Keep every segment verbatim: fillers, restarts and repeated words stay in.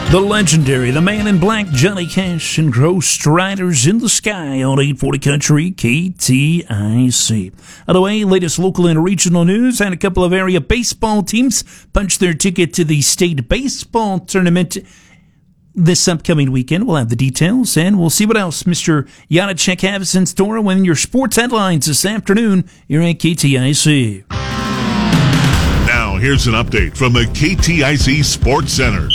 The legendary, the man in black, Johnny Cash, and Ghost Riders in the Sky on eight forty Country K T I C. By the way, latest local and regional news, and a couple of area baseball teams punched their ticket to the state baseball tournament this upcoming weekend. We'll have the details, and we'll see what else Mister Janacek has in store when your sports headlines this afternoon here at K T I C. Now, here's an update from the K T I C Sports Center.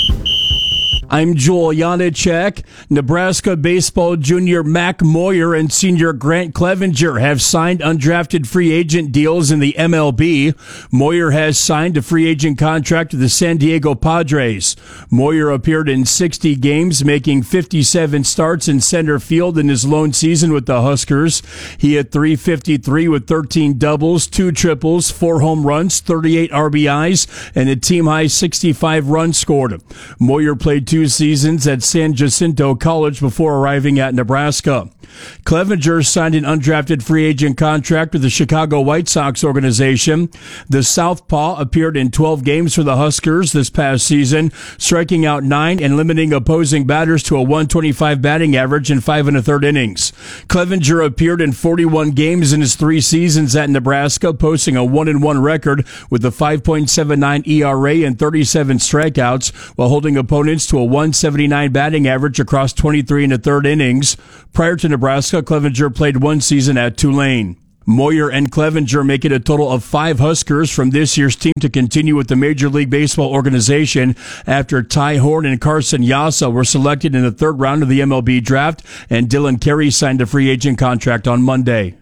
I'm Joel Janacek. Nebraska baseball junior Mac Moyer and senior Grant Clevenger have signed undrafted free agent deals in the M L B. Moyer has signed a free agent contract with the San Diego Padres. Moyer appeared in sixty games, making fifty-seven starts in center field in his lone season with the Huskers. He hit three fifty-three with thirteen doubles, two triples, four home runs, thirty-eight R B Is, and a team-high sixty-five runs scored. Moyer played two seasons at San Jacinto College before arriving at Nebraska. Clevenger signed an undrafted free agent contract with the Chicago White Sox organization. The Southpaw appeared in twelve games for the Huskers this past season, striking out nine and limiting opposing batters to a one twenty-five batting average in five and a third innings. Clevenger appeared in forty-one games in his three seasons at Nebraska, posting a one and one record with a five point seven nine E R A and thirty-seven strikeouts, while holding opponents to a one seventy-nine batting average across twenty-three and a third innings. Prior to Nebraska, Clevenger played one season at Tulane. Moyer and Clevenger make it a total of five Huskers from this year's team to continue with the Major League Baseball organization after Ty Horn and Carson Yassa were selected in the third round of the M L B draft, and Dylan Carey signed a free agent contract on Monday.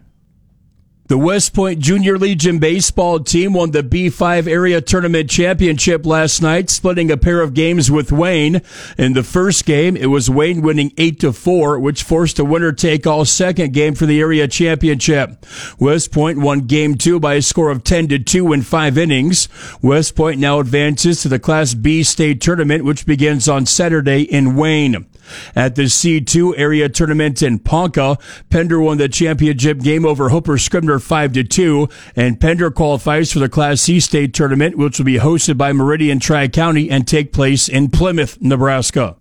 The West Point Junior Legion baseball team won the B five Area Tournament Championship last night, splitting a pair of games with Wayne. In the first game, it was Wayne winning eight to four, which forced a winner-take-all second game for the Area Championship. West Point won Game two by a score of ten to two in five innings. West Point now advances to the Class B State Tournament, which begins on Saturday in Wayne. At the C two Area Tournament in Ponca, Pender won the championship game over Hooper Scribner five to two, and Pender qualifies for the Class C State Tournament, which will be hosted by Meridian Tri-County and take place in Plymouth, Nebraska.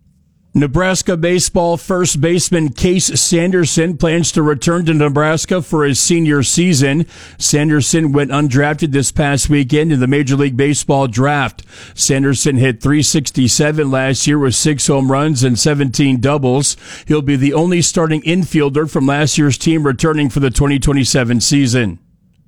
Nebraska baseball first baseman Case Sanderson plans to return to Nebraska for his senior season. Sanderson went undrafted this past weekend in the Major League Baseball draft. Sanderson hit three sixty-seven last year with six home runs and seventeen doubles. He'll be the only starting infielder from last year's team returning for the twenty twenty-seven season.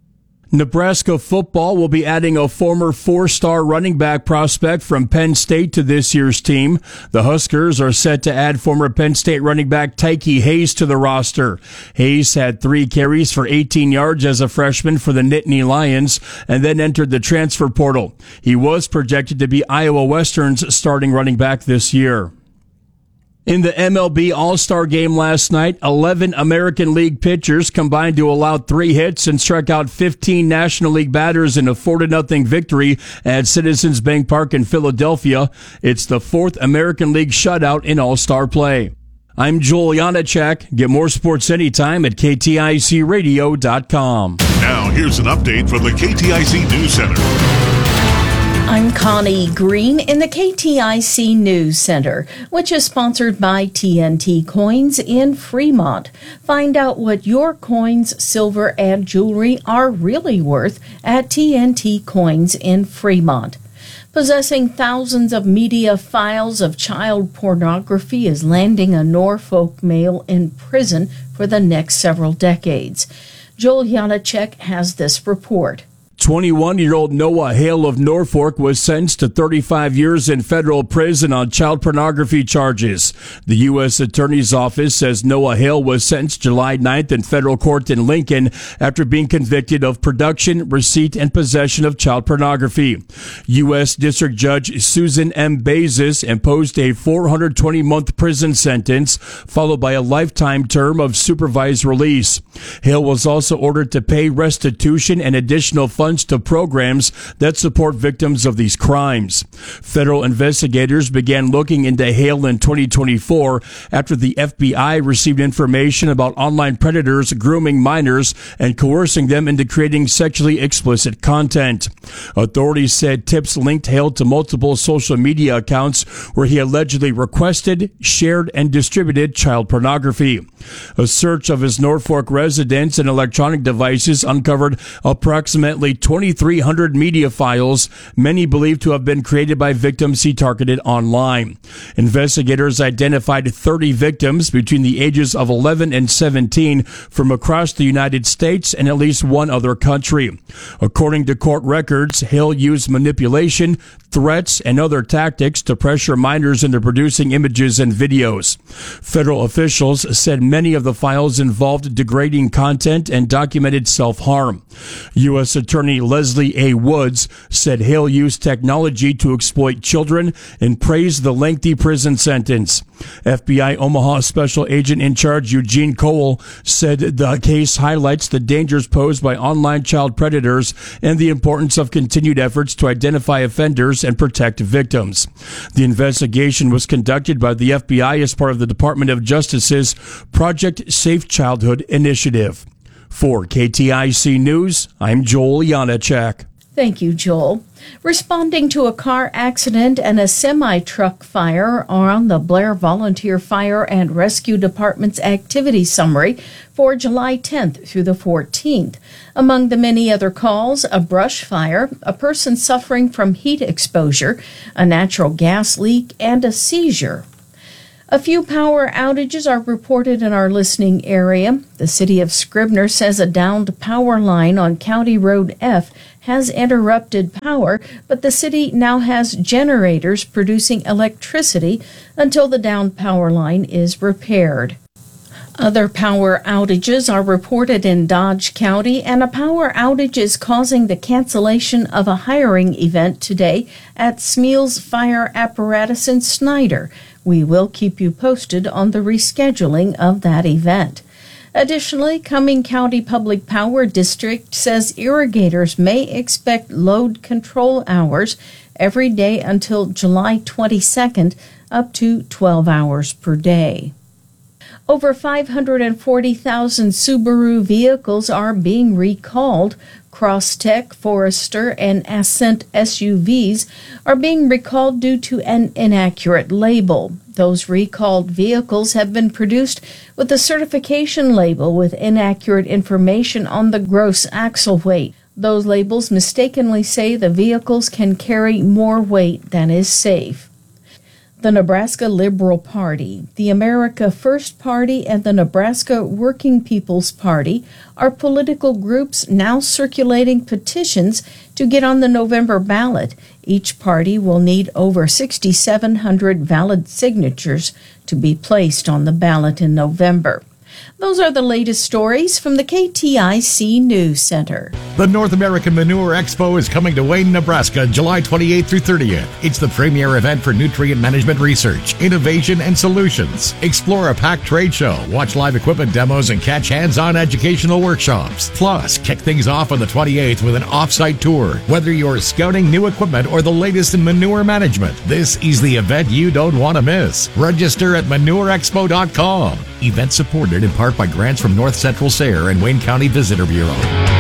Nebraska football will be adding a former four-star running back prospect from Penn State to this year's team. The Huskers are set to add former Penn State running back Tyke Hayes to the roster. Hayes had three carries for eighteen yards as a freshman for the Nittany Lions and then entered the transfer portal. He was projected to be Iowa Western's starting running back this year. In the M L B All-Star Game last night, eleven American League pitchers combined to allow three hits and struck out fifteen National League batters in a four to nothing victory at Citizens Bank Park in Philadelphia. It's the fourth American League shutout in All-Star play. I'm Joel Janacek. Get more sports anytime at K T I C radio dot com. Now, here's an update from the K T I C News Center. I'm Connie Green in the K T I C News Center, which is sponsored by T N T Coins in Fremont. Find out what your coins, silver, and jewelry are really worth at T N T Coins in Fremont. Possessing thousands of media files of child pornography is landing a Norfolk male in prison for the next several decades. Joel Janacek has this report. twenty-one-year-old Noah Hale of Norfolk was sentenced to thirty-five years in federal prison on child pornography charges. The U S Attorney's Office says Noah Hale was sentenced July ninth in federal court in Lincoln after being convicted of production, receipt, and possession of child pornography. U S District Judge Susan M. Bezos imposed a four hundred twenty month prison sentence, followed by a lifetime term of supervised release. Hale was also ordered to pay restitution and additional funds funds to programs that support victims of these crimes. Federal investigators began looking into Hale in twenty twenty-four after the F B I received information about online predators grooming minors and coercing them into creating sexually explicit content. Authorities said tips linked Hale to multiple social media accounts where he allegedly requested, shared, and distributed child pornography. A search of his Norfolk residence and electronic devices uncovered approximately twenty-three hundred media files, many believed to have been created by victims he targeted online. Investigators identified thirty victims between the ages of eleven and seventeen from across the United States and at least one other country. According to court records, Hale used manipulation, threats, and other tactics to pressure minors into producing images and videos. Federal officials said many of the files involved degrading content and documented self-harm. U S Attorney Leslie A. Woods said Hale used technology to exploit children and praised the lengthy prison sentence. F B I Omaha Special Agent in Charge Eugene Cole said the case highlights the dangers posed by online child predators and the importance of continued efforts to identify offenders and protect victims. The investigation was conducted by the F B I as part of the Department of Justice's Project Safe Childhood initiative. For K T I C News, I'm Joel Janacek. Thank you, Joel. Responding to a car accident and a semi-truck fire are on the Blair Volunteer Fire and Rescue Department's activity summary for July tenth through the fourteenth. Among the many other calls, a brush fire, a person suffering from heat exposure, a natural gas leak, and a seizure. A few power outages are reported in our listening area. The city of Scribner says a downed power line on County Road F has interrupted power, but the city now has generators producing electricity until the downed power line is repaired. Other power outages are reported in Dodge County, and a power outage is causing the cancellation of a hiring event today at Smeals Fire Apparatus in Snyder. We will keep you posted on the rescheduling of that event. Additionally, Cumming County Public Power District says irrigators may expect load control hours every day until July twenty-second, up to twelve hours per day. Over five hundred forty thousand Subaru vehicles are being recalled. Crosstech, Forester, and Ascent S U Vs are being recalled due to an inaccurate label. Those recalled vehicles have been produced with a certification label with inaccurate information on the gross axle weight. Those labels mistakenly say the vehicles can carry more weight than is safe. The Nebraska Liberal Party, the America First Party, and the Nebraska Working People's Party are political groups now circulating petitions to get on the November ballot. Each party will need over six thousand seven hundred valid signatures to be placed on the ballot in November. Those are the latest stories from the K T I C News Center. The North American Manure Expo is coming to Wayne, Nebraska, July twenty-eighth through thirtieth. It's the premier event for nutrient management research, innovation, and solutions. Explore a packed trade show, watch live equipment demos, and catch hands-on educational workshops. Plus, kick things off on the twenty-eighth with an off-site tour. Whether you're scouting new equipment or the latest in manure management, this is the event you don't want to miss. Register at manure expo dot com. Event supported in part by grants from North Central S A R E and Wayne County Visitor Bureau.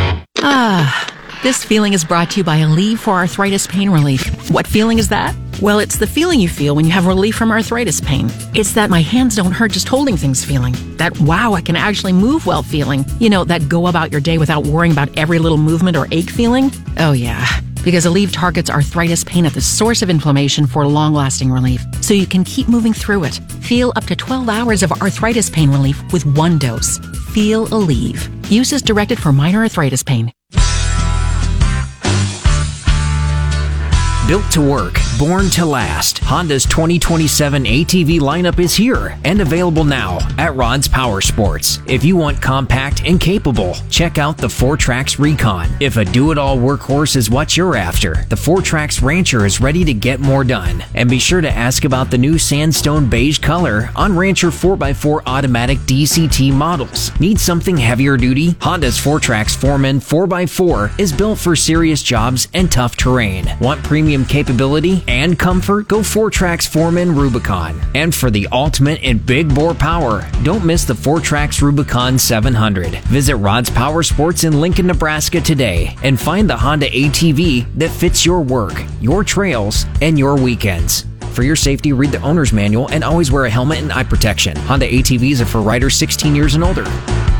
Ah, this feeling is brought to you by Aleve for Arthritis Pain Relief. What feeling is that? Well, it's the feeling you feel when you have relief from arthritis pain. It's that my hands don't hurt just holding things feeling. That wow, I can actually move well feeling. You know, that go about your day without worrying about every little movement or ache feeling. Oh yeah, because Aleve targets arthritis pain at the source of inflammation for long-lasting relief, so you can keep moving through it. Feel up to twelve hours of arthritis pain relief with one dose. Feel Aleve. Use is directed for minor arthritis pain. Built to work, born to last, Honda's twenty twenty-seven A T V lineup is here and available now at Rod's Power Sports. If you want compact and capable, check out the four Trax Recon. If a do-it-all workhorse is what you're after, the four Trax Rancher is ready to get more done. And be sure to ask about the new sandstone beige color on Rancher four by four automatic D C T models. Need something heavier duty? Honda's four Trax Foreman four by four is built for serious jobs and tough terrain. Want premium capability and comfort? Go four Trax Foreman Rubicon. And for the ultimate in big bore power, don't miss the four Trax Rubicon seven hundred. Visit Rod's Power Sports in Lincoln, Nebraska today and find the Honda A T V that fits your work, your trails, and your weekends. For your safety, read the owner's manual and always wear a helmet and eye protection. Honda A T Vs are for riders sixteen years and older.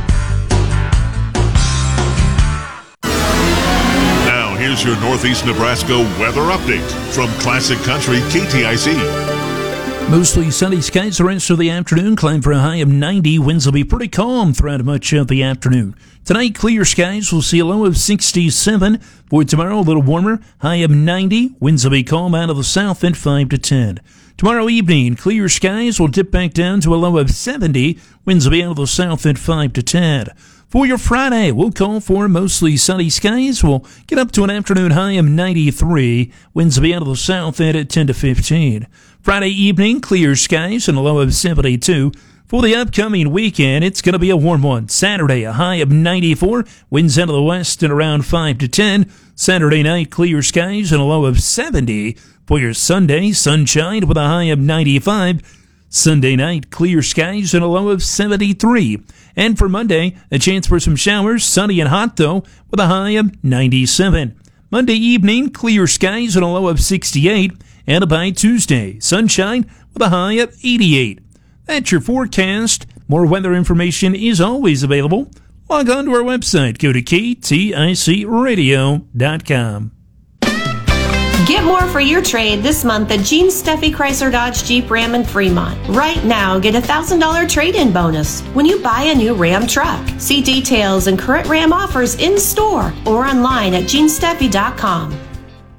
Here's your Northeast Nebraska weather update from Classic Country K T I C. Mostly sunny skies the rest of the afternoon. Climb for a high of ninety. Winds will be pretty calm throughout much of the afternoon. Tonight, clear skies. We'll see a low of sixty-seven. For tomorrow, a little warmer. High of ninety. Winds will be calm out of the south at five to ten. Tomorrow evening, clear skies will dip back down to a low of seventy. Winds will be out of the south at five to ten. For your Friday, we'll call for mostly sunny skies. We'll get up to an afternoon high of ninety-three. Winds will be out of the south at ten to fifteen. Friday evening, clear skies and a low of seventy-two. For the upcoming weekend, it's going to be a warm one. Saturday, a high of ninety-four. Winds out of the west at around five to ten. Saturday night, clear skies and a low of seventy. For your Sunday, sunshine with a high of ninety-five. Sunday night, clear skies and a low of seventy-three. And for Monday, a chance for some showers, sunny and hot though, with a high of ninety-seven. Monday evening, clear skies and a low of sixty-eight. And by Tuesday, sunshine with a high of eighty-eight. That's your forecast. More weather information is always available. Log on to our website. Go to K T I C radio dot com. Get more for your trade this month at Gene Steffi Chrysler Dodge Jeep Ram in Fremont. Right now, get a one thousand dollars trade-in bonus when you buy a new Ram truck. See details and current Ram offers in store or online at gene steffi dot com.